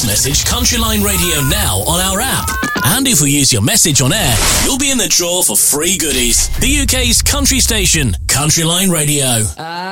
voice message Countryline Radio now on our app. And if we use your message on air, you'll be in the draw for free goodies. The UK's country station, Countryline Radio.